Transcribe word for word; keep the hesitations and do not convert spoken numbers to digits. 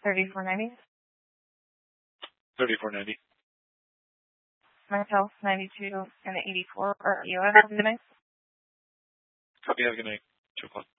thirty-four ninety. thirty-four ninety. Myself, ninety-two and eighty-four. Or you have a good night. Copy. Have a good night. Two o'clock.